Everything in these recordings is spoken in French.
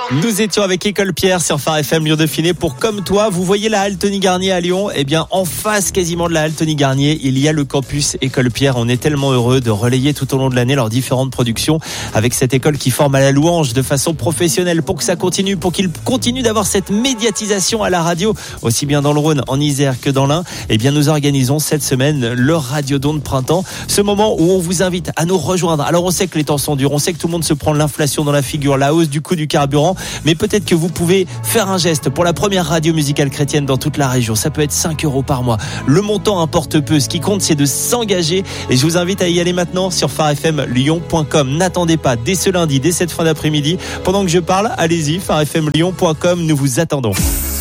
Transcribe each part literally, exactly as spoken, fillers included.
Nous étions avec École Pierre sur Phare F M Lyon-Dauphiné pour Comme toi. Vous voyez la halle Tony Garnier à Lyon? Eh bien, en face quasiment de la halle Tony Garnier, il y a le campus École Pierre. On est tellement heureux de relayer tout au long de l'année leurs différentes productions avec cette école qui forme à la louange de façon professionnelle pour que ça continue, pour qu'il continue d'avoir cette médiatisation à la radio, aussi bien dans le Rhône, en Isère que dans l'Ain. Eh bien, nous organisons cette semaine le Radiodon de printemps. Ce moment où on vous invite à nous rejoindre. Alors, on sait que les temps sont durs. On sait que tout le monde se prend l'inflation dans la figure, la hausse du coût du carburant. Mais peut-être que vous pouvez faire un geste pour la première radio musicale chrétienne dans toute la région. Ça peut être cinq euros par mois. Le montant importe peu. Ce qui compte, c'est de s'engager. Et je vous invite à y aller maintenant sur phare f m lyon point com. N'attendez pas dès ce lundi, dès cette fin d'après-midi. Pendant que je parle, allez-y, phare f m lyon point com. Nous vous attendons.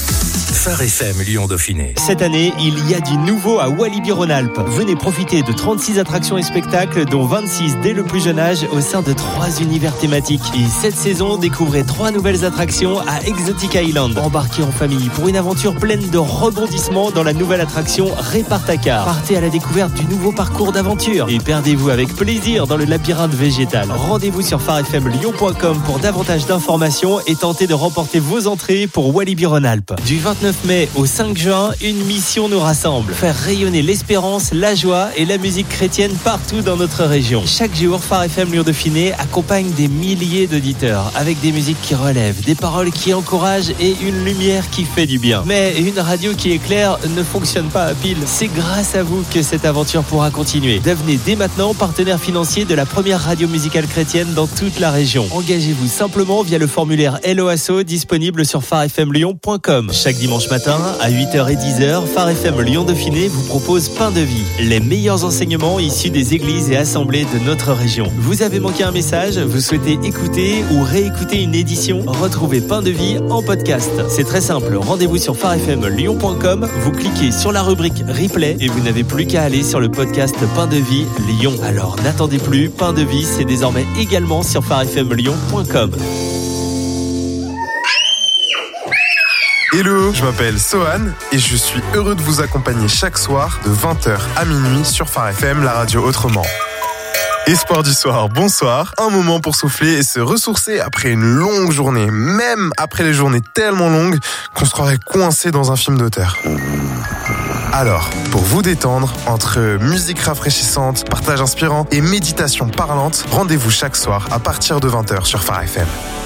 Phare F M Lyon-Dauphiné. Cette année, il y a du nouveau à Walibi-Rhône-Alpes. Venez profiter de trente-six attractions et spectacles, dont vingt-six dès le plus jeune âge, au sein de trois univers thématiques. Et cette saison, découvrez trois nouvelles attractions à Exotic Island. Embarquez en famille pour une aventure pleine de rebondissements dans la nouvelle attraction Répart-à-Car. Partez à la découverte du nouveau parcours d'aventure et perdez-vous avec plaisir dans le labyrinthe végétal. Rendez-vous sur phare f m lyon point com pour davantage d'informations et tentez de remporter vos entrées pour Walibi-Rhône-Alpes. Du vingt-neuf mai au cinq juin, une mission nous rassemble. Faire rayonner l'espérance, la joie et la musique chrétienne partout dans notre région. Chaque jour, Phare F M Lyon-Dauphiné accompagne des milliers d'auditeurs avec des musiques qui relèvent, des paroles qui encouragent et une lumière qui fait du bien. Mais une radio qui éclaire ne fonctionne pas à pile. C'est grâce à vous que cette aventure pourra continuer. Devenez dès maintenant partenaire financier de la première radio musicale chrétienne dans toute la région. Engagez-vous simplement via le formulaire Hello Asso disponible sur phare f m lyon point com. Chaque dimanche matin, à huit heures et dix heures, Phare F M Lyon-Dauphiné vous propose Pain de vie, les meilleurs enseignements issus des églises et assemblées de notre région. Vous avez manqué un message, vous souhaitez écouter ou réécouter une édition? Retrouvez Pain de vie en podcast. C'est très simple, rendez-vous sur phare f m lyon point com, vous cliquez sur la rubrique Replay et vous n'avez plus qu'à aller sur le podcast Pain de vie Lyon. Alors n'attendez plus, Pain de vie, c'est désormais également sur phare f m lyon point com. Hello, je m'appelle Sohan et je suis heureux de vous accompagner chaque soir de vingt heures à minuit sur Phare F M, la radio autrement. Espoir du soir, bonsoir, un moment pour souffler et se ressourcer après une longue journée, même après les journées tellement longues qu'on se croirait coincé dans un film d'auteur. Alors, pour vous détendre, entre musique rafraîchissante, partage inspirant et méditation parlante, rendez-vous chaque soir à partir de vingt heures sur Phare F M.